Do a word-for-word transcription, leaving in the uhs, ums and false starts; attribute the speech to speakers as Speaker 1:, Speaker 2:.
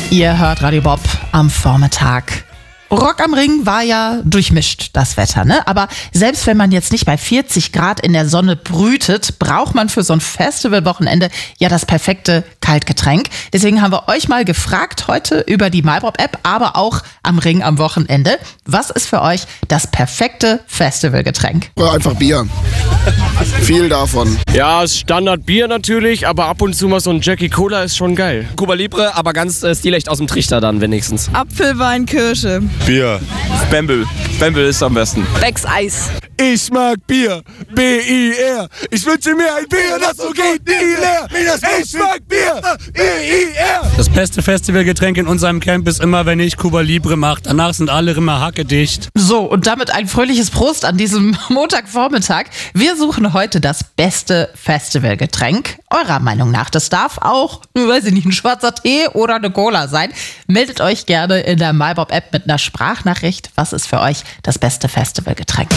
Speaker 1: Ihr hört Radio Bob am Vormittag. Rock am Ring war ja durchmischt, das Wetter, ne? Aber selbst wenn man jetzt nicht bei vierzig Grad in der Sonne brütet, braucht man für so ein Festivalwochenende ja das perfekte Kaltgetränk. Deswegen haben wir euch mal gefragt heute über die MyBob-App, aber auch am Ring am Wochenende. Was ist für euch das perfekte Festivalgetränk?
Speaker 2: Einfach Bier. Viel davon.
Speaker 3: Ja, Standard Bier natürlich, aber ab und zu mal so ein Jackie Cola ist schon geil.
Speaker 4: Cuba Libre, aber ganz äh, stilecht aus dem Trichter dann wenigstens.
Speaker 5: Apfelwein, Kirsche.
Speaker 6: Bier. Bamble. Bamble ist am besten.
Speaker 5: Becks Eis.
Speaker 7: Ich mag Bier. B I R. Ich wünsche mir ein Bier, das so geht nie leer. Ich mag Bier. B I R.
Speaker 8: Das beste Festivalgetränk in unserem Camp ist immer, wenn ich Cuba Libre mache. Danach sind alle immer hackedicht.
Speaker 1: So, und damit ein fröhliches Prost an diesem Montagvormittag. Wir suchen heute das beste Festivalgetränk. Eurer Meinung nach. Das darf auch, weiß ich nicht, ein schwarzer Tee oder eine Cola sein. Meldet euch gerne in der MyBob-App mit einer Sprachnachricht. Was ist für euch das beste Festivalgetränk?